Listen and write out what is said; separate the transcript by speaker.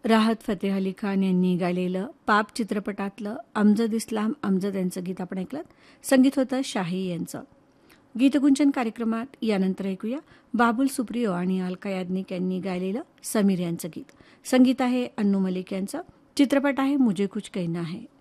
Speaker 1: राहत फतेह अली खान यांनी गायलेलं पाप चित्रपटातलं अमजद इस्लाम अमजद यांचं गीत आपण ऐकलं. संगीत होतं शाही यांचं. गीतगुंजन कार्यक्रमात यानंतर ऐकूया बाबुल सुप्रियो आणि अलका याज्ञिक यांनी गायलेलं समीर यांचं गीत. संगीत आहे अन्नू मलिक यांचं. चित्रपट आहे मुझे कुछ कहना है.